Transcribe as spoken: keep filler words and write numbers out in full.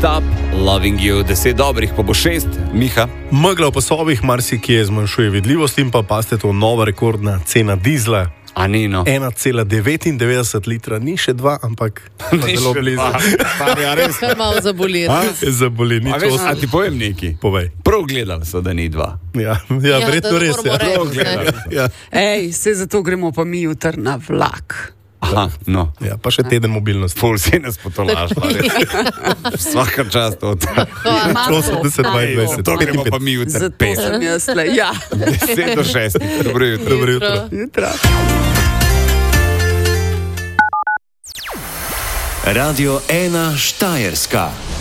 Stop Loving You, deset dobrih, pa bo šest, Miha. Megla v pasovih marsikje zmanjšuje vidljivost in pa paste to nova rekordna cena dizla. A ni no. ena cela devetindevetdeset litra, ni še dva, ampak zelo blizu. Ja, res. Kar malo zaboli. Zaboli, nič A veš, osem. a ti povem neki? Povej. Prav gledali so, da ni dva. Ja, ja, Ja, verjetno da ne res. moramo Ja. reči, Prav gledali so. Ja. Ej, se zato gremo pa mi jutr na vlak. Aha, no. Ja, pa še teden mobilnosti. Ful si nas potolašla. Vsaka čast od osemdeset dvaindvajset. To gremo pa mi jutri. Zato sem jaz le. Ja. deset do šestih. Dobro jutro. Dobro jutro. Jutra. Radio ena Štajerska.